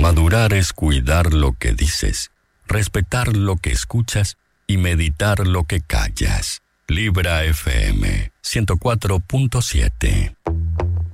Madurar es cuidar lo que dices, respetar lo que escuchas y meditar lo que callas. Libra FM 104.7.